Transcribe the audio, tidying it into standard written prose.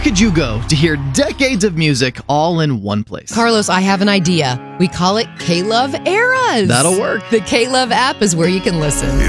could you go to hear decades of music all in one place? Carlos, I have an idea. We call it K-Love Eras. That'll work. The K-Love app is where you can listen.